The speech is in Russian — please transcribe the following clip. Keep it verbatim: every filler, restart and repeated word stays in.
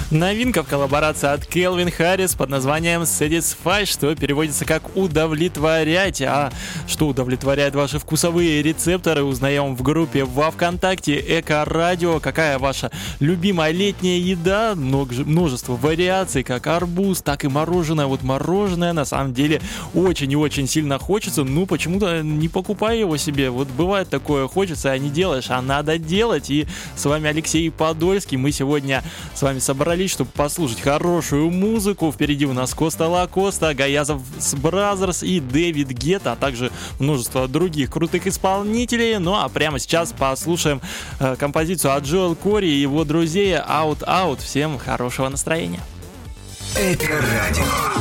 Новинка в коллаборации от Кэлвин Харрис под названием Satisfy, что переводится как «удовлетворять». А что удовлетворяет ваши вкусовые рецепторы, узнаем в группе во ВКонтакте Эко-радио. Какая ваша любимая летняя еда? Множество вариаций, как арбуз, так и мороженое. Вот мороженое на самом деле очень и очень сильно хочется, ну почему-то не покупай его себе. Вот бывает такое, хочется, а не делаешь, а надо делать. И с вами Алексей Подольский. Мы сегодня с вами собрались, чтобы послушать хорошую музыку. Впереди у нас Коста Лакоста, Гаязов Бразерс и Дэвид Гетта, а также множество других крутых исполнителей. Ну а прямо сейчас послушаем э, композицию от Джоэл Кори и его друзей Out Out. Всем хорошего настроения. Эко-радио.